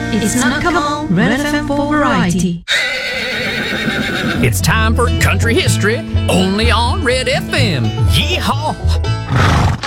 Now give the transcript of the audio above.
It's not come on, Red FM for variety. It's time for country history, only on Red FM. Yeehaw!